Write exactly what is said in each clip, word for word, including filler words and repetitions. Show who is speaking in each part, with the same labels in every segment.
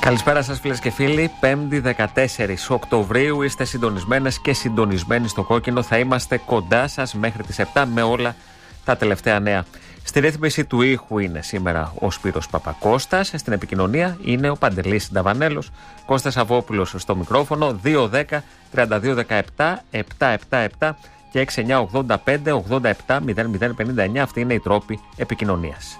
Speaker 1: Καλησπέρα σας φίλες και φίλοι, πέμπτη δεκατέσσερις Οκτωβρίου, είστε συντονισμένες και συντονισμένοι στο κόκκινο. Θα είμαστε κοντά σας μέχρι τις επτά με όλα τα τελευταία νέα. Στη ρύθμιση του ήχου είναι σήμερα ο Σπύρος Παπακώστας, στην επικοινωνία είναι ο Παντελής Νταβανέλος, Κώστας Αβόπουλος στο μικρόφωνο, δύο δέκα τριάντα δύο δεκαεπτά επτακόσια εβδομήντα επτά και έξι εννιά ογδόντα πέντε ογδόντα επτά μηδέν μηδέν πενήντα εννιά. Αυτοί είναι οι τρόποι επικοινωνίας.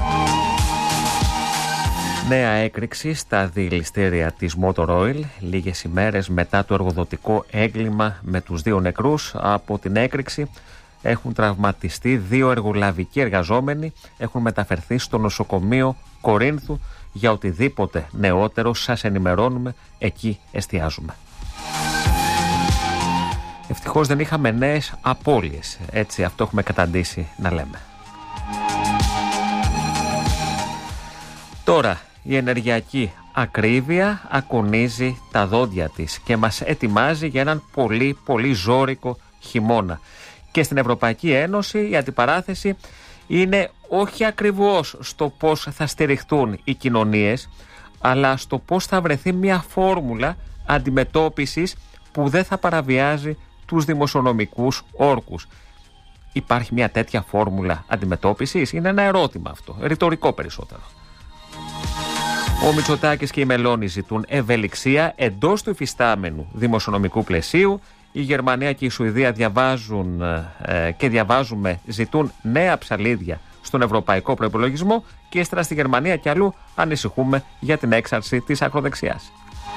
Speaker 1: Νέα έκρηξη στα διελιστήρια της Motor Oil, λίγες ημέρες μετά το εργοδοτικό έγκλημα με τους δύο νεκρούς. Από την έκρηξη έχουν τραυματιστεί δύο εργολαβικοί εργαζόμενοι, έχουν μεταφερθεί στο νοσοκομείο Κορίνθου. Για οτιδήποτε νεότερο σας ενημερώνουμε, εκεί εστιάζουμε. Ευτυχώς δεν είχαμε νέες απώλειες, έτσι αυτό έχουμε καταντήσει να λέμε. Τώρα, η ενεργειακή ακρίβεια ακονίζει τα δόντια της και μας ετοιμάζει για έναν πολύ πολύ ζώρικο χειμώνα. Και στην Ευρωπαϊκή Ένωση η αντιπαράθεση είναι όχι ακριβώς στο πώς θα στηριχτούν οι κοινωνίες, αλλά στο πώς θα βρεθεί μια φόρμουλα αντιμετώπισης που δεν θα παραβιάζει τους δημοσιονομικούς όρκους. Υπάρχει μια τέτοια φόρμουλα αντιμετώπισης? Είναι ένα ερώτημα αυτό, ρητορικό περισσότερο. Ο Μητσοτάκης και η Μελώνη ζητούν ευελιξία εντός του υφιστάμενου δημοσιονομικού πλαισίου. Η Γερμανία και η Σουηδία διαβάζουν ε, και διαβάζουμε ζητούν νέα ψαλίδια στον ευρωπαϊκό προϋπολογισμό και ύστερα στη Γερμανία και αλλού ανησυχούμε για την έξαρση της ακροδεξιάς.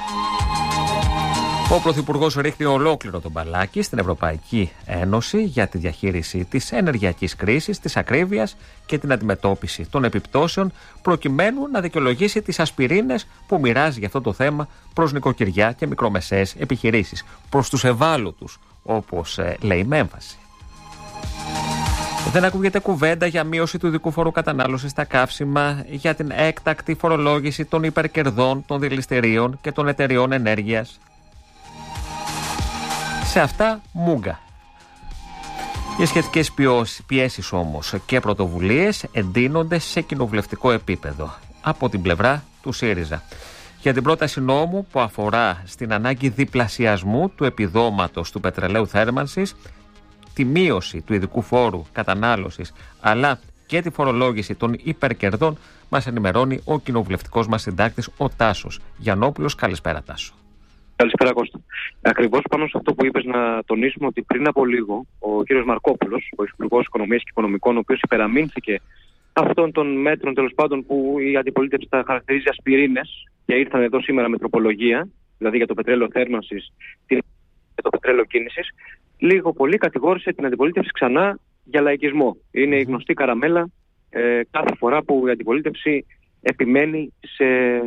Speaker 1: Ο Πρωθυπουργός ρίχνει ολόκληρο τον μπαλάκι στην Ευρωπαϊκή Ένωση για τη διαχείριση της ενεργειακής κρίσης, της ακρίβειας και την αντιμετώπιση των επιπτώσεων, προκειμένου να δικαιολογήσει τις ασπιρίνες που μοιράζει για αυτό το θέμα προς νοικοκυριά και μικρομεσαίες επιχειρήσεις, προς τους ευάλωτους, όπως ε, λέει με έμφαση. Δεν ακούγεται κουβέντα για μείωση του ειδικού φόρου κατανάλωσης στα καύσιμα, για την έκτακτη φορολόγηση των υπερκερδών των δηληστηρίων και των εταιριών ενέργειας. Σε αυτά μούγκα. Οι σχετικές πιέσεις όμως και πρωτοβουλίες εντείνονται σε κοινοβουλευτικό επίπεδο από την πλευρά του ΣΥΡΙΖΑ για την πρόταση νόμου που αφορά στην ανάγκη διπλασιασμού του επιδόματος του πετρελαίου θέρμανσης, τη μείωση του ειδικού φόρου κατανάλωσης αλλά και τη φορολόγηση των υπερκερδών. Μας ενημερώνει ο κοινοβουλευτικός μας συντάκτης, ο Τάσος Γιαννόπουλος. Καλησπέρα, Τάσο.
Speaker 2: Καλησπέρα, Κώστα. Ακριβώς πάνω σε αυτό που είπες, να τονίσουμε ότι πριν από λίγο ο κύριος Μαρκόπουλος, ο Υπουργός Οικονομίας και Οικονομικών, ο οποίος υπεραμείνθηκε αυτών των μέτρων, τέλος πάντων, που η αντιπολίτευση τα χαρακτηρίζει ασπιρίνες και ήρθαν εδώ σήμερα με τροπολογία, δηλαδή για το πετρέλαιο θέρμανσης και το πετρέλαιο κίνησης, λίγο πολύ κατηγόρησε την αντιπολίτευση ξανά για λαϊκισμό. Είναι η γνωστή καραμέλα ε, κάθε φορά που η αντιπολίτευση επιμένει σε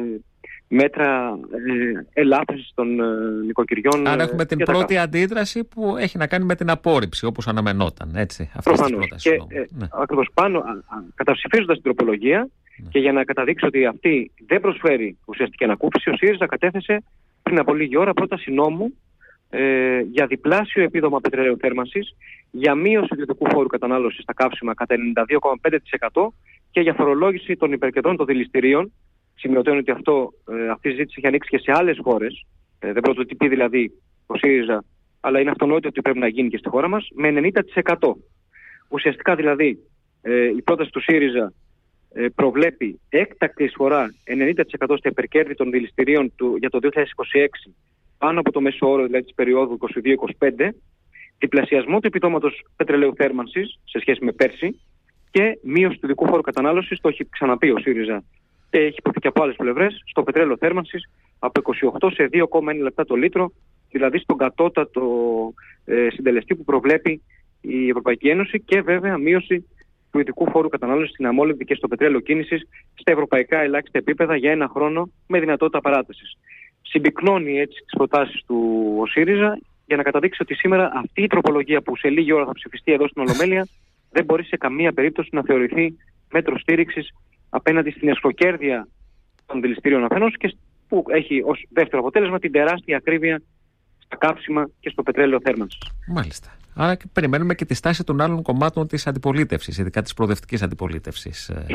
Speaker 2: μέτρα ε, ελάφρυνσης των ε, νοικοκυριών.
Speaker 1: Άρα έχουμε ε, την πρώτη τα... αντίδραση που έχει να κάνει με την απόρριψη, όπως αναμενόταν, έτσι, αυτής της πρότασης. Και ε, ναι. ακριβώς πάνω, καταψηφίζοντας την τροπολογία, ναι, και για να καταδείξει ότι αυτή δεν προσφέρει ουσιαστική ανακούφιση, ο ΣΥΡΙΖΑ κατέθεσε πριν από λίγη ώρα πρόταση νόμου ε, για διπλάσιο επίδομα πετρελαίου θέρμανσης, για μείωση του ειδικού φόρου κατανάλωσης στα καύσιμα κατά ενενήντα δύο κόμμα πέντε τοις εκατό και για φορολόγηση των υπερκερδών των δηληστηρίων. Σημειωτέων ότι αυτό, ε, αυτή η ζήτηση έχει ανοίξει και σε άλλες χώρες. Ε, δεν πρωτοτυπεί δηλαδή ο ΣΥΡΙΖΑ, αλλά είναι αυτονόητο ότι πρέπει να γίνει και στη χώρα μας, με ενενήντα τοις εκατό. Ουσιαστικά δηλαδή ε, η πρόταση του ΣΥΡΙΖΑ ε, προβλέπει έκτακτη εισφορά ενενήντα τοις εκατό στα υπερκέρδη των δηληστηρίων του, για το δύο χιλιάδες είκοσι έξι, πάνω από το μέσο όρο δηλαδή της περίοδου είκοσι δύο είκοσι πέντε, διπλασιασμό του επιδόματος πετρελαίου θέρμανσης σε σχέση με πέρσι και μείωση του δικού φόρου κατανάλωσης, το έχει ξαναπεί ο ΣΥΡΙΖΑ και έχει υποθεί και από άλλες πλευρές, στο πετρέλαιο θέρμανσης από είκοσι οκτώ σε δύο κόμμα ένα λεπτά το λίτρο, δηλαδή στον κατώτατο ε, συντελεστή που προβλέπει η Ευρωπαϊκή Ένωση, και βέβαια μείωση του ειδικού φόρου κατανάλωσης στην αμόλυντη και στο πετρέλαιο κίνησης στα ευρωπαϊκά ελάχιστα επίπεδα για ένα χρόνο με δυνατότητα παράτασης. Συμπυκνώνει έτσι τις προτάσεις του ο ΣΥΡΙΖΑ για να καταδείξει ότι σήμερα αυτή η τροπολογία που σε λίγη ώρα θα ψηφιστεί εδώ στην Ολομέλεια δεν μπορεί σε καμία περίπτωση να θεωρηθεί μέτρο στήριξης απέναντι στην εσχροκέρδεια των δηληστηρίων αφενός, και που έχει ως δεύτερο αποτέλεσμα την τεράστια ακρίβεια στα καύσιμα και στο πετρέλαιο θέρμανσης. Μάλιστα. Άρα και περιμένουμε και τη στάση των άλλων κομμάτων της αντιπολίτευσης, ειδικά της προοδευτικής αντιπολίτευσης.
Speaker 2: Σωστά.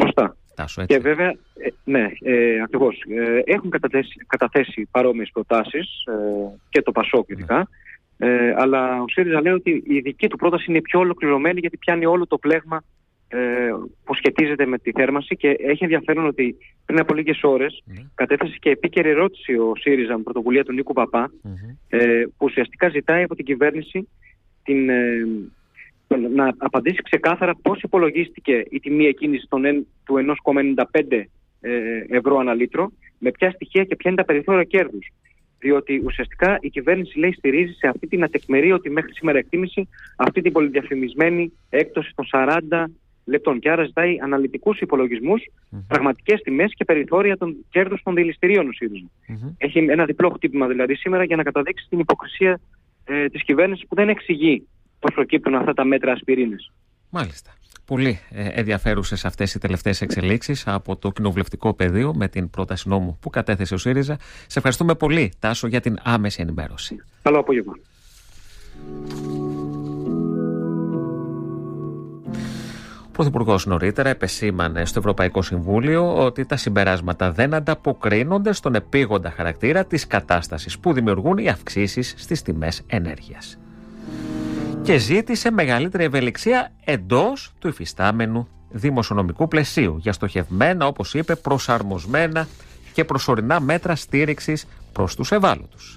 Speaker 1: Τάσο, έτσι.
Speaker 2: Και βέβαια, ε, ναι, ε, ακριβώς. Ε, έχουν καταθέσει, καταθέσει παρόμοιες προτάσεις ε, και το Πασόκ ειδικά. Ναι. Ε, αλλά ο ΣΥΡΙΖΑ λέει ότι η δική του πρόταση είναι πιο ολοκληρωμένη γιατί πιάνει όλο το πλέγμα ε, που σχετίζεται με τη θέρμανση και έχει ενδιαφέρον ότι πριν από λίγες ώρες mm. κατέθεσε και επίκαιρη ερώτηση ο ΣΥΡΙΖΑ με πρωτοβουλία του Νίκου Παπά mm-hmm. ε, που ουσιαστικά ζητάει από την κυβέρνηση την, ε, να απαντήσει ξεκάθαρα πώς υπολογίστηκε η τιμή εκείνης του ένα κόμμα ενενήντα πέντε ευρώ ανά λίτρο, με ποια στοιχεία και ποια είναι τα περιθώρια κέρδους. Διότι ουσιαστικά η κυβέρνηση λέει στηρίζει σε αυτή την ατεκμηρίωτη μέχρι σήμερα εκτίμηση αυτή την πολυδιαφημισμένη έκπτωση των σαράντα λεπτών. Και άρα ζητάει αναλυτικούς υπολογισμούς, mm-hmm. πραγματικές τιμές και περιθώρια των κέρδους των δηληστηρίων ο ΣΥΡΙΖΑ. Mm-hmm. Έχει ένα διπλό χτύπημα δηλαδή σήμερα για να καταδείξει την υποκρισία ε, της κυβέρνησης που δεν εξηγεί πώς προκύπτουν αυτά τα μέτρα ασπιρίνες.
Speaker 1: Μάλιστα. Πολύ ενδιαφέρουσες αυτές οι τελευταίες εξελίξεις από το κοινοβουλευτικό πεδίο με την πρόταση νόμου που κατέθεσε ο ΣΥΡΙΖΑ. Σε ευχαριστούμε πολύ, Τάσο, για την άμεση ενημέρωση.
Speaker 2: Καλό απόγευμα.
Speaker 1: Ο Πρωθυπουργός νωρίτερα επεσήμανε στο Ευρωπαϊκό Συμβούλιο ότι τα συμπεράσματα δεν ανταποκρίνονται στον επίγοντα χαρακτήρα της κατάστασης που δημιουργούν οι αυξήσεις στις τιμές ενέργειας. Και ζήτησε μεγαλύτερη ευελιξία εντός του υφιστάμενου δημοσιονομικού πλαισίου για στοχευμένα, όπως είπε, προσαρμοσμένα και προσωρινά μέτρα στήριξης προς τους ευάλωτους.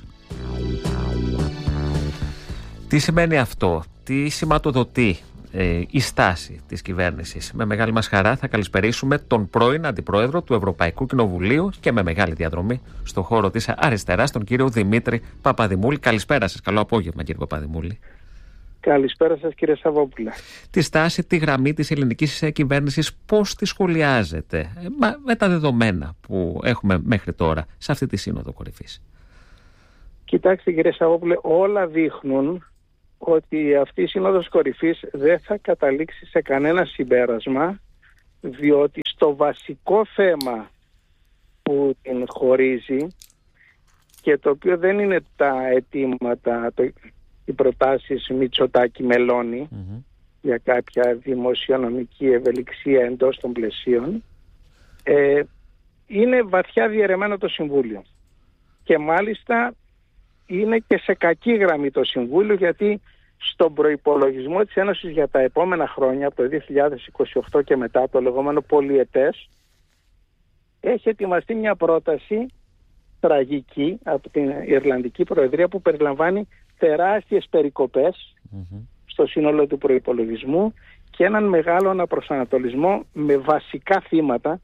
Speaker 1: Τι σημαίνει αυτό, τι σηματοδοτεί ε, η στάση της κυβέρνησης? Με μεγάλη μας χαρά θα καλησπερίσουμε τον πρώην Αντιπρόεδρο του Ευρωπαϊκού Κοινοβουλίου και με μεγάλη διαδρομή στο χώρο της αριστεράς, τον κύριο Δημήτρη Παπαδημούλη. Καλησπέρα σας, καλό απόγευμα κύριε Παπαδημούλη.
Speaker 3: Καλησπέρα σας κύριε Σαββόπουλα.
Speaker 1: Τη στάση, τη γραμμή της ελληνικής κυβέρνησης πώς τη σχολιάζετε με τα δεδομένα που έχουμε μέχρι τώρα σε αυτή τη Σύνοδο Κορυφής?
Speaker 3: Κοιτάξτε κύριε Σαββόπουλε, όλα δείχνουν ότι αυτή η Σύνοδος Κορυφής δεν θα καταλήξει σε κανένα συμπέρασμα, διότι στο βασικό θέμα που την χωρίζει και το οποίο δεν είναι τα αιτήματα, το, οι προτάσεις Μητσοτάκη-Μελώνη mm-hmm. για κάποια δημοσιονομική ευελιξία εντός των πλαισίων, ε, είναι βαθιά διαιρεμένο το Συμβούλιο. Και μάλιστα είναι και σε κακή γραμμή το Συμβούλιο, γιατί στον προϋπολογισμό της Ένωσης για τα επόμενα χρόνια, από το δύο χιλιάδες είκοσι οκτώ και μετά, το λεγόμενο πολυετές, έχει ετοιμαστεί μια πρόταση τραγική από την Ιρλανδική Προεδρία που περιλαμβάνει τεράστιες περικοπές mm-hmm. στο σύνολο του προϋπολογισμού και έναν μεγάλο αναπροσανατολισμό με βασικά θύματα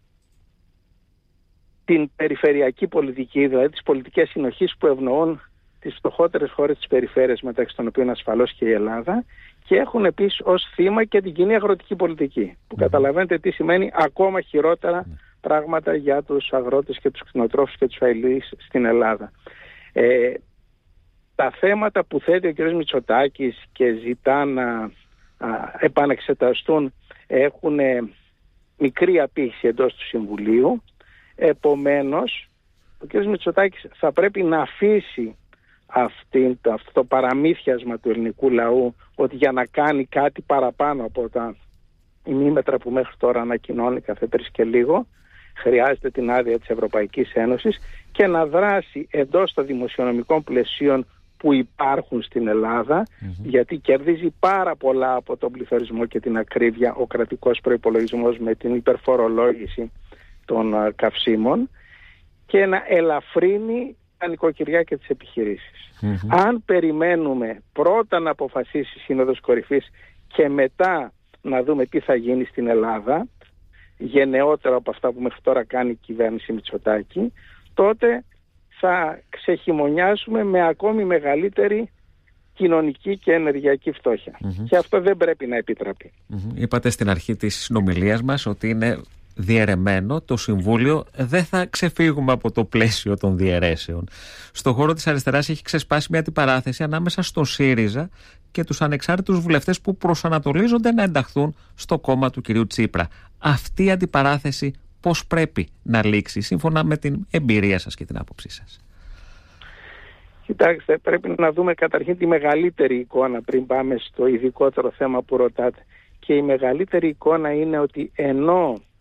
Speaker 3: την περιφερειακή πολιτική, δηλαδή τις πολιτικές συνοχής που ευνοούν τις φτωχότερες χώρες της περιφέρειας, μεταξύ των οποίων ασφαλώς και η Ελλάδα, και έχουν επίσης ως θύμα και την κοινή αγροτική πολιτική, που mm-hmm. καταλαβαίνετε τι σημαίνει ακόμα χειρότερα mm-hmm. πράγματα για τους αγρότες και τους κτηνοτρόφους και τους φαιλείς στην Ελλάδα. Ε, τα θέματα που θέτει ο κ. Μητσοτάκης και ζητά να α, επανεξεταστούν έχουν ε, μικρή απήχηση εντός του Συμβουλίου. Επομένως, ο κ. Μητσοτάκης θα πρέπει να αφήσει αυτή, το, αυτό το παραμύθιασμα του ελληνικού λαού ότι για να κάνει κάτι παραπάνω από τα ημίμετρα που μέχρι τώρα ανακοινώνει κάθε τρεις και λίγο, χρειάζεται την άδεια της Ευρωπαϊκής Ένωσης και να δράσει εντός των δημοσιονομικών πλαισίων που υπάρχουν στην Ελλάδα, mm-hmm. γιατί κερδίζει πάρα πολλά από τον πληθωρισμό και την ακρίβεια ο κρατικός προϋπολογισμός με την υπερφορολόγηση των uh, καυσίμων, και να ελαφρύνει τα νοικοκυριά και τις επιχειρήσεις. Mm-hmm. Αν περιμένουμε πρώτα να αποφασίσει η Σύνοδος Κορυφής και μετά να δούμε τι θα γίνει στην Ελλάδα, γενναιότερα από αυτά που μέχρι τώρα κάνει η κυβέρνηση Μητσοτάκη, τότε θα ξεχειμονιάσουμε με ακόμη μεγαλύτερη κοινωνική και ενεργειακή φτώχεια. Mm-hmm. Και αυτό δεν πρέπει να επιτραπεί.
Speaker 1: Mm-hmm. Είπατε στην αρχή της συνομιλίας μας ότι είναι διαιρεμένο το Συμβούλιο. Δεν θα ξεφύγουμε από το πλαίσιο των διαιρέσεων. Στον χώρο της αριστεράς έχει ξεσπάσει μια αντιπαράθεση ανάμεσα στον ΣΥΡΙΖΑ και τους ανεξάρτητους βουλευτές που προσανατολίζονται να ενταχθούν στο κόμμα του κυρίου Τσίπρα. Αυτή η αντιπαράθεση πώς πρέπει να λήξει σύμφωνα με την εμπειρία σας και την άποψή σας?
Speaker 3: Κοιτάξτε, πρέπει να δούμε καταρχήν τη μεγαλύτερη εικόνα πριν πάμε στο ειδικότερο θέμα που ρωτάτε. Και η μεγαλύτερη εικόνα είναι ότι ενώ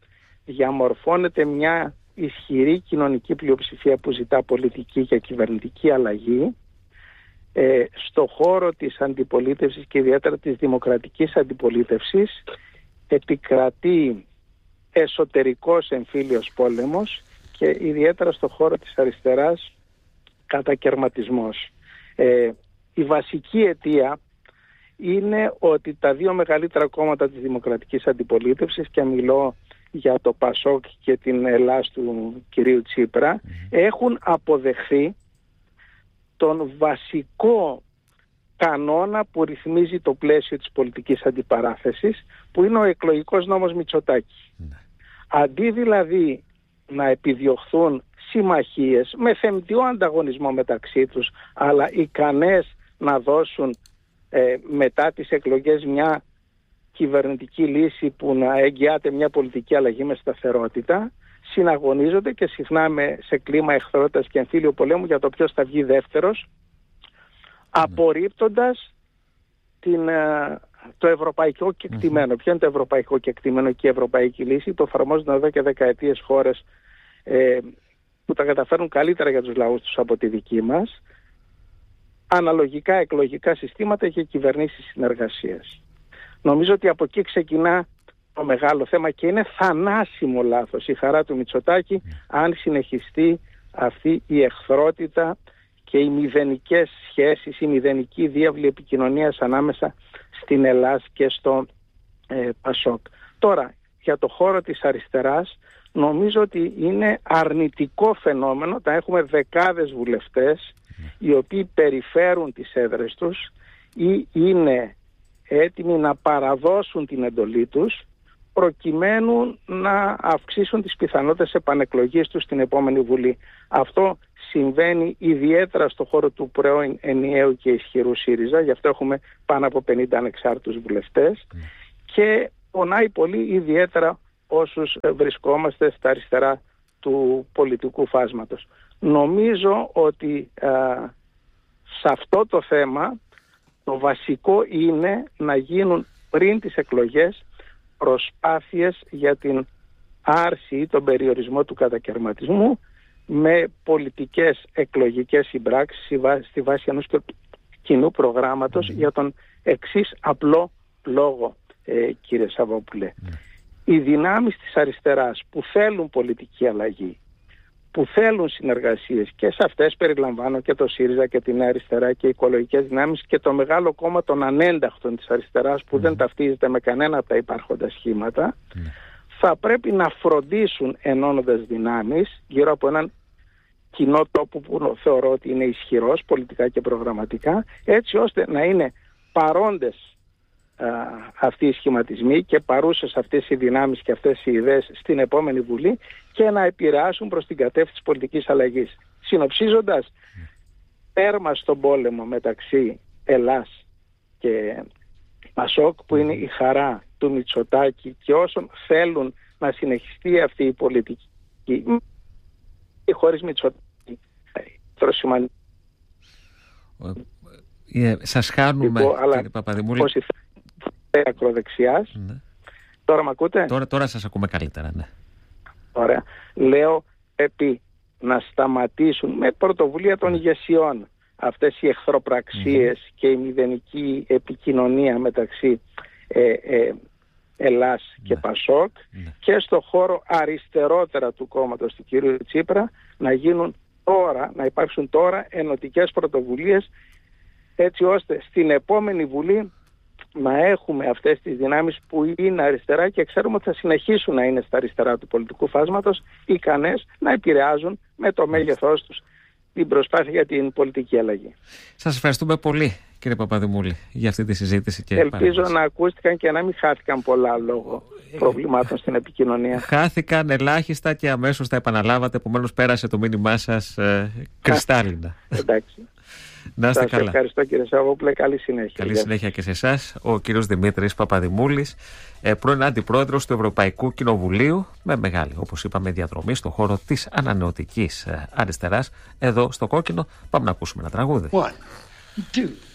Speaker 3: διαμορφώνεται μια ισχυρή κοινωνική πλειοψηφία που ζητά πολιτική και κυβερνητική αλλαγή. Ε, στο χώρο της αντιπολίτευσης και ιδιαίτερα της δημοκρατικής αντιπολίτευσης επικρατεί εσωτερικός εμφύλιος πόλεμος και ιδιαίτερα στο χώρο της αριστεράς κατακερματισμός. Ε, η βασική αιτία είναι ότι τα δύο μεγαλύτερα κόμματα της δημοκρατικής αντιπολίτευσης, και μιλώ για το Πασόκ και την Ελλάς του κυρίου Τσίπρα, έχουν αποδεχθεί τον βασικό κανόνα που ρυθμίζει το πλαίσιο της πολιτικής αντιπαράθεσης, που είναι ο εκλογικός νόμος Μητσοτάκη. Mm. Αντί δηλαδή να επιδιωχθούν συμμαχίες με θεμητό ανταγωνισμό μεταξύ τους, αλλά ικανές να δώσουν ε, μετά τις εκλογές μια κυβερνητική λύση που να εγγυάται μια πολιτική αλλαγή με σταθερότητα, συναγωνίζονται και συχνά με, σε κλίμα εχθρότητας και εμφύλιο πολέμου για το ποιος θα βγει δεύτερος, απορρίπτοντας την, το ευρωπαϊκό κεκτημένο. Mm-hmm. Ποιο είναι το ευρωπαϊκό κεκτημένο και η ευρωπαϊκή λύση? Το εφαρμόζουν εδώ και δεκαετίες χώρες ε, που τα καταφέρνουν καλύτερα για τους λαούς τους από τη δική μας. Αναλογικά εκλογικά συστήματα και κυβερνήσεις συνεργασίας. Νομίζω ότι από εκεί ξεκινά το μεγάλο θέμα και είναι θανάσιμο λάθος η χαρά του Μητσοτάκη αν συνεχιστεί αυτή η εχθρότητα και οι μηδενικές σχέσεις, η μηδενική διάβλη επικοινωνίας ανάμεσα στην Ελλάς και στο ε, Πασόκ. Τώρα, για το χώρο της αριστεράς, νομίζω ότι είναι αρνητικό φαινόμενο. Τα έχουμε δεκάδες βουλευτές οι οποίοι περιφέρουν τις έδρες τους ή είναι έτοιμοι να παραδώσουν την εντολή τους προκειμένου να αυξήσουν τις πιθανότητες επανεκλογής τους στην επόμενη Βουλή. Αυτό συμβαίνει ιδιαίτερα στο χώρο του πρώην ενιαίου και ισχυρού ΣΥΡΙΖΑ, γι' αυτό έχουμε πάνω από πενήντα ανεξάρτητους βουλευτές mm. και πονάει πολύ ιδιαίτερα όσους βρισκόμαστε στα αριστερά του πολιτικού φάσματος. Νομίζω ότι α, σε αυτό το θέμα το βασικό είναι να γίνουν πριν τις εκλογές προσπάθειες για την άρση ή τον περιορισμό του κατακερματισμού με πολιτικές εκλογικές συμπράξεις στη βάση ενός κοινού προγράμματος mm. για τον εξής απλό λόγο, ε, κύριε Σαββόπουλε. Mm. Οι δυνάμεις της αριστεράς που θέλουν πολιτική αλλαγή, που θέλουν συνεργασίες, και σε αυτές περιλαμβάνω και το ΣΥΡΙΖΑ και την αριστερά και οι οικολογικές δυνάμεις και το μεγάλο κόμμα των ανένταχτων της αριστεράς που mm. δεν ταυτίζεται με κανένα από τα υπάρχοντα σχήματα, mm. θα πρέπει να φροντίσουν ενώνοντας δυνάμεις γύρω από έναν κοινό τόπο που θεωρώ ότι είναι ισχυρός πολιτικά και προγραμματικά, έτσι ώστε να είναι παρόντες α, αυτοί οι σχηματισμοί και παρούσες αυτές οι δυνάμεις και αυτές οι ιδέες στην επόμενη Βουλή και να επηρεάσουν προς την κατεύθυνση της πολιτικής αλλαγής. Συνοψίζοντας, τέρμα στον πόλεμο μεταξύ Ελλάς και Πασόκ, που είναι η χαρά του Μητσοτάκη, και όσων θέλουν να συνεχιστεί αυτή η πολιτική χωρίς Μητσοτάκη.
Speaker 1: Yeah, σας χάνουμε,
Speaker 3: λοιπόν,
Speaker 1: κύριε Παπαδημούλη.
Speaker 3: Όσοι θέλουν ακροδεξιάς.
Speaker 1: Ναι.
Speaker 3: Τώρα με ακούτε?
Speaker 1: Τώρα, τώρα σας ακούμε καλύτερα, ναι.
Speaker 3: Ωραία. Λέω, πρέπει να σταματήσουν με πρωτοβουλία των ηγεσιών αυτές οι εχθροπραξίες mm-hmm. και η μηδενική επικοινωνία μεταξύ ε, ε, Ελλάς mm-hmm. και Πασόκ mm-hmm. και στο χώρο αριστερότερα του κόμματος του κυρίου Τσίπρα να γίνουν τώρα, να υπάρξουν τώρα ενωτικές πρωτοβουλίες, έτσι ώστε στην επόμενη Βουλή να έχουμε αυτές τις δυνάμεις που είναι αριστερά και ξέρουμε ότι θα συνεχίσουν να είναι στα αριστερά του πολιτικού φάσματος, ικανές να επηρεάζουν με το μέγεθός τους την προσπάθεια για την πολιτική αλλαγή.
Speaker 1: Σας ευχαριστούμε πολύ, κύριε Παπαδημούλη, για αυτή τη συζήτηση. Και
Speaker 3: ελπίζω
Speaker 1: παρέμβαση.
Speaker 3: Να ακούστηκαν και να μην χάθηκαν πολλά λόγω προβλημάτων στην επικοινωνία.
Speaker 1: Χάθηκαν ελάχιστα και αμέσως τα επαναλάβατε, επομένως πέρασε το μήνυμά σας ε, κρυστάλλινα.
Speaker 3: Εντάξει.
Speaker 1: Να είστε καλά.
Speaker 3: Ευχαριστώ, κύριε Σαββόπουλε. Καλή συνέχεια.
Speaker 1: Καλή συνέχεια και σε εσάς. Ο κύριος Δημήτρης Παπαδημούλης, πρώην αντιπρόεδρος του Ευρωπαϊκού Κοινοβουλίου, με μεγάλη, όπως είπαμε, διαδρομή στον χώρο της ανανεωτικής αριστεράς. Εδώ στο Κόκκινο πάμε να ακούσουμε ένα τραγούδι. One, two.